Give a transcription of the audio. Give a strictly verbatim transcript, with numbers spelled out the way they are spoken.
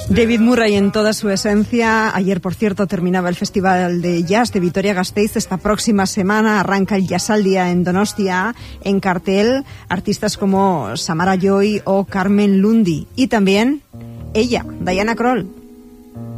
David Murray en toda su esencia. Ayer, por cierto, terminaba el Festival de Jazz de Vitoria-Gasteiz. Esta próxima semana arranca el Jazzaldia en Donostia. En cartel, artistas como Samara Joy o Carmen Lundi. Y también ella, Diana Krall.